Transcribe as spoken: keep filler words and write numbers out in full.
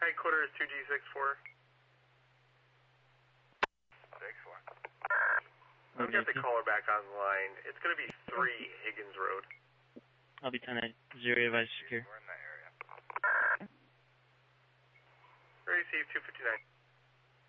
Headquarters two G six four. six four. I've got the caller back on the line. It's going to be three Higgins Road. I'll be ten at zero, advise secure. We're in that area. Receive two fifty-nine.